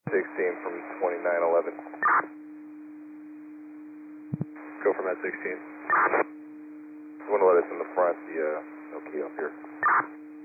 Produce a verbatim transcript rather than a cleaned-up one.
sixteen from twenty-nine eleven. Go from that sixteen. You want to let us in the front, the uh, no key up here.